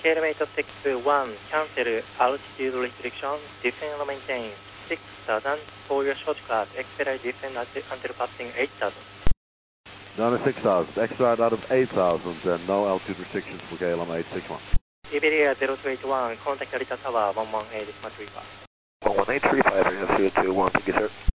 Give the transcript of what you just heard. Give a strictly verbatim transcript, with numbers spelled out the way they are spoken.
Tailmate six one, cancel altitude restriction, descend and maintain six thousand for your shortcut, expedite descend until passing eight thousand. Down to six thousand, expedite out of eight thousand, and no altitude restrictions for K L M eight six one. Iberia zero two eight one, contact Arita Tower one one eight, Madrid. one one eight three five, three two two one, thank you sir.